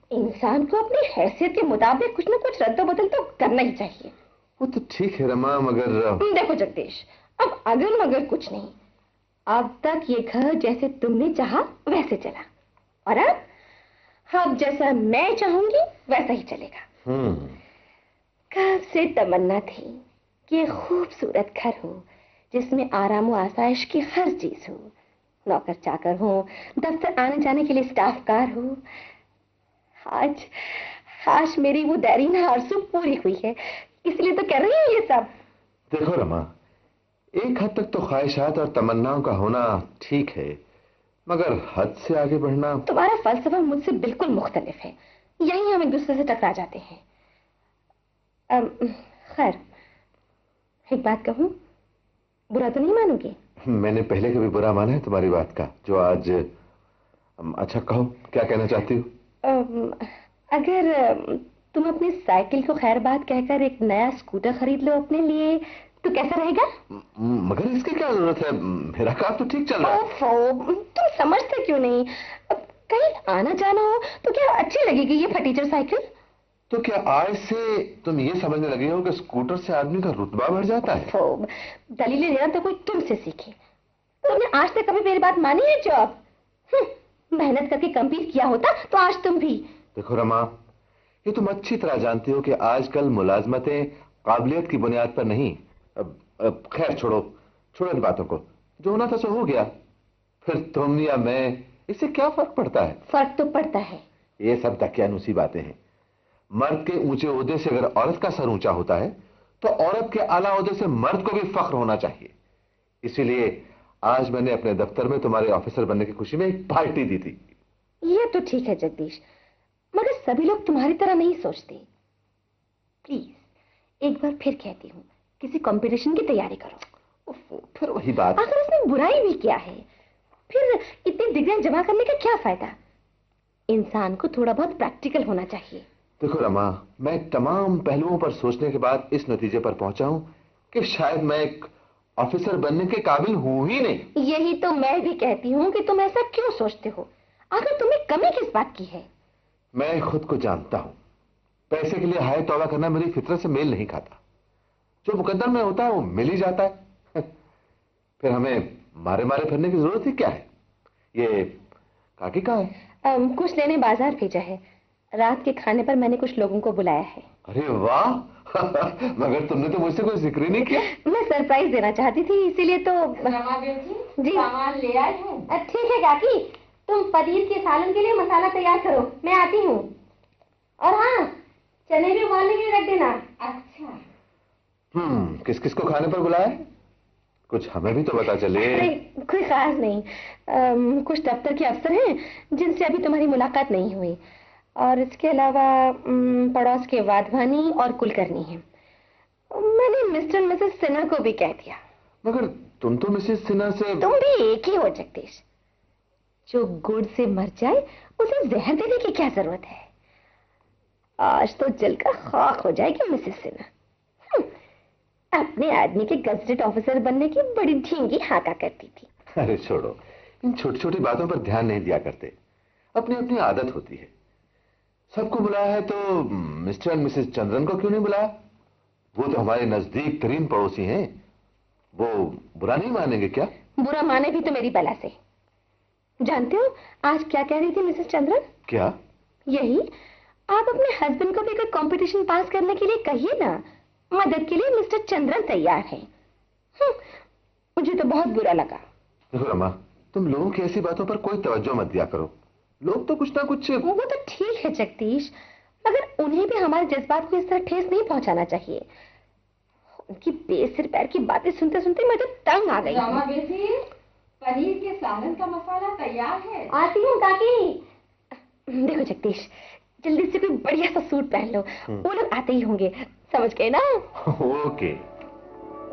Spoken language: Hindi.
इंसान को अपनी हैसियत के मुताबिक कुछ न कुछ रद्द बदल तो करना ही चाहिए। वो तो ठीक है रमा, मगर देखो जगदीश, अब अगर मगर कुछ नहीं, अब तक ये घर जैसे तुमने चाहा वैसे चला, और अब जैसा मैं चाहूंगी वैसा ही चलेगा। कब से तमन्ना थी कि खूबसूरत घर हो जिसमें आराम और आसाइश की हर चीज हो, नौकर चाकर हो, दफ्तर आने जाने के लिए स्टाफ कार हो। आज मेरी वो दैरीन आरज़ू पूरी हुई है, इसलिए तो कर रही हूँ ये सब। देखो रमा, एक हद तक तो ख्वाहिशात और तमन्नाओं का होना ठीक है, मगर हद से आगे बढ़ना। तुम्हारा फलसफा मुझसे बिल्कुल मुख्तलिफ है, यही हम एक दूसरे से टकरा जाते हैं। खैर, एक बात कहूं, बुरा तो नहीं मानोगे? मैंने पहले कभी बुरा माना है तुम्हारी बात का, जो आज। अच्छा कहो, क्या कहना चाहती हो? अगर तुम अपनी साइकिल को खैर बात कहकर एक नया स्कूटर खरीद लो अपने लिए, तो कैसा रहेगा? मगर इसकी क्या जरूरत है, मेरा काम तो ठीक चल रहा है। तुम समझते क्यों नहीं? कहीं आना जाना हो तो क्या अच्छी लगेगी ये फटीचर साइकिल? तो क्या आज से तुम ये समझने लगे हो कि स्कूटर से आदमी का रुतबा बढ़ जाता है? दलीलें देना तो कोई तुमसे सीखे। तुमने आज तक कभी मेरी बात मानी है? जॉब मेहनत करके कंप्लीट किया होता तो आज तुम भी। देखो रमा, ये तुम अच्छी तरह जानती हो कि आजकल मुलाजमतें काबिलियत की बुनियाद पर नहीं। अब खैर छोड़ो इन बातों को, जो होना था सो हो गया। फिर तुम या मैं, इससे क्या फर्क पड़ता है? फर्क तो पड़ता है। ये सब दकियानूसी बातें हैं। मर्द के ऊंचे ओहदे से अगर औरत का सर ऊंचा होता है तो औरत के आला ओहदे से मर्द को भी फख्र होना चाहिए। इसीलिए आज मैंने अपने दफ्तर में तुम्हारे ऑफिसर बनने की खुशी में एक पार्टी दी थी। ये तो ठीक है जगदीश, मगर सभी लोग तुम्हारी तरह नहीं सोचते। प्लीज एक बार फिर कहती हूँ, किसी कंपटीशन की तैयारी करो। फिर वही बात। अगर उसने बुराई भी किया है, फिर इतनी डिग्रियां जमा करने का क्या फायदा? इंसान को थोड़ा बहुत प्रैक्टिकल होना चाहिए। देखो रमा, मैं तमाम पहलुओं पर सोचने के बाद इस नतीजे पर पहुंचा हूं कि शायद मैं एक ऑफिसर बनने के काबिल हूं ही नहीं। यही तो मैं भी कहती हूँ कि तुम ऐसा क्यों सोचते हो? आखिर तुम्हें कमी किस बात की है? मैं खुद को जानता हूं, पैसे के लिए हाय तौबा करना मेरी फितरत से मेल नहीं खाता। जो मुकद्दर में होता है वो मिल ही जाता है। फिर हमें मारे मारे फिरने की जरूरत ही क्या है? ये काकी कहाँ है? कुछ लेने बाजार भेजा है। रात के खाने पर मैंने कुछ लोगों को बुलाया है। अरे वाह! मगर तुमने तो मुझसे कोई जिक्र नहीं किया। मैं सरप्राइज देना चाहती थी, इसीलिए तो। जी सामान ले आए हैं। ठीक है काकी, तुम पनीर के सालन के लिए मसाला तैयार करो, मैं आती हूँ। और हाँ, चने भी उबालने के लिए रख देना। अच्छा। किस किस को खाने पर बुलाया है? कुछ हमें भी तो पता चले। कोई खास नहीं, कुछ दफ्तर के अफसर हैं जिनसे अभी तुम्हारी मुलाकात नहीं हुई, और इसके अलावा पड़ोस के वाधवानी और कुलकर्णी हैं। मैंने मिस्टर और मिसेस सिन्हा को भी कह दिया। मगर तुम तो मिसेस सिन्हा से। तुम भी एक ही हो जगदीश। जो गुड़ से मर जाए उसे जहर देने की क्या जरूरत है? आज तो जलकर खाक हो जाएगी मिसेस सिन्हा। अपने आदमी के गजटेड ऑफिसर बनने की बड़ी ढींगी हाका करती थी। अरे छोड़ो, इन छोटी छोटी बातों पर ध्यान नहीं दिया करते। अपनी अपनी आदत होती है। सबको बुलाया है तो मिस्टर एंड मिसेस चंद्रन को क्यों नहीं बुलाया? वो तो हमारे नजदीक तरीन पड़ोसी हैं। वो बुरा नहीं मानेंगे क्या? बुरा माने भी तो मेरी बला से। जानते हो आज क्या कह रही थी मिसेस चंद्रन? क्या? यही, आप अपने हस्बैंड को भी कोई कंपटीशन पास करने के लिए कहिए ना। मदद के लिए मिस्टर चंद्रन तैयार हैं। मुझे तो बहुत बुरा लगा। देखो रमा, तुम लोगों की ऐसी बातों पर कोई तवज्जो मत दिया करो। लोग तो कुछ ना कुछ। वो तो ठीक है जगदीश, मगर उन्हें भी हमारे जज्बात को इस तरह ठेस नहीं पहुंचाना चाहिए। उनकी बेसिर पैर की बातें सुनते सुनते मैं तो तंग आ गई। रामा बेटी, पनीर के सालन का मसाला तैयार है। आती हूँ काकी। देखो जगदीश, जल्दी से कोई बढ़िया सा सूट पहन लो, वो लोग आते ही होंगे, समझ गए ना? ओके।